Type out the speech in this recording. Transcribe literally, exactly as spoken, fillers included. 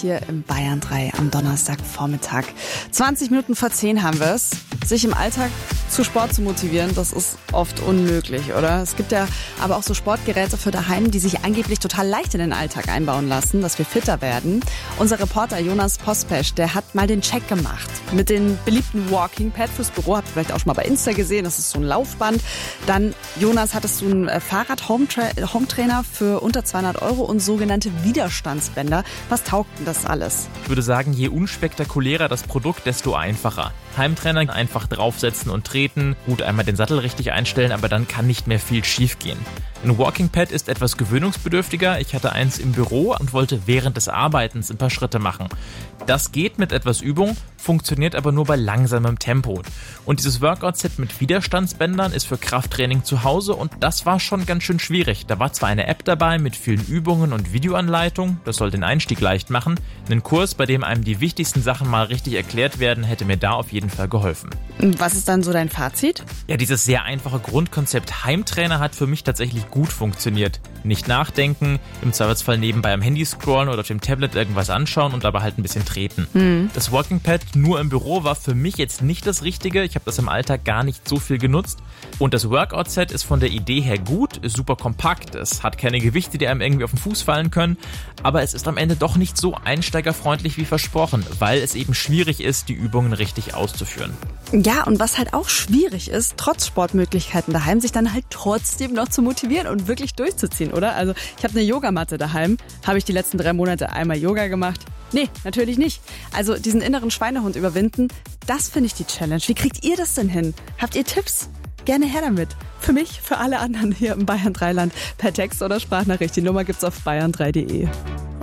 hier im Bayern drei am Donnerstagvormittag. zwanzig Minuten vor zehn haben wir es. Sich im Alltag zu Sport zu motivieren, das ist oft unmöglich, oder? Es gibt ja aber auch so Sportgeräte für daheim, die sich angeblich total leicht in den Alltag einbauen lassen, dass wir fitter werden. Unser Reporter Jonas Pospesch, der hat mal den Check gemacht mit den beliebten Walking Pad fürs Büro. Habt ihr vielleicht auch schon mal bei Insta gesehen, das ist so ein Laufband. Dann, Jonas, hattest du einen Fahrrad-Home-Trainer für unter zweihundert Euro und sogenannte Widerstandsbänder. Was taugt denn das alles? Ich würde sagen, je unspektakulärer das Produkt, desto einfacher. Heimtrainer einfach draufsetzen und treten, gut einmal den Sattel richtig einstellen, aber dann kann nicht mehr viel schief gehen. Ein Walking Pad ist etwas gewöhnungsbedürftiger. Ich hatte eins im Büro und wollte während des Arbeitens ein paar Schritte machen. Das geht mit etwas Übung, funktioniert aber nur bei langsamem Tempo. Und dieses Workout-Set mit Widerstandsbändern ist für Krafttraining zu Hause und das war schon ganz schön schwierig. Da war zwar eine App dabei mit vielen Übungen und Videoanleitungen, das soll den Einstieg leicht machen. Ein Kurs, bei dem einem die wichtigsten Sachen mal richtig erklärt werden, hätte mir da auf jeden Fall geholfen. Was ist dann so dein Fazit? Ja, dieses sehr einfache Grundkonzept Heimtrainer hat für mich tatsächlich gut funktioniert. Nicht nachdenken, im Zweifelsfall nebenbei am Handy scrollen oder auf dem Tablet irgendwas anschauen und dabei halt ein bisschen treten. Mhm. Das Walking Pad nur im Büro war für mich jetzt nicht das Richtige. Ich habe das im Alltag gar nicht so viel genutzt. Und das Workout-Set ist von der Idee her gut, ist super kompakt, es hat keine Gewichte, die einem irgendwie auf den Fuß fallen können, aber es ist am Ende doch nicht so einsteigerfreundlich wie versprochen, weil es eben schwierig ist, die Übungen richtig auszuführen. Ja, und was halt auch schwierig ist, trotz Sportmöglichkeiten daheim, sich dann halt trotzdem noch zu motivieren und wirklich durchzuziehen, oder? Also ich habe eine Yogamatte daheim, habe ich die letzten drei Monate einmal Yoga gemacht? Nee, natürlich nicht. Also diesen inneren Schweinehund überwinden, das finde ich die Challenge. Wie kriegt ihr das denn hin? Habt ihr Tipps? Gerne her damit. Für mich, für alle anderen hier im Bayern drei Land per Text oder Sprachnachricht. Die Nummer gibt's auf bayern drei punkt de.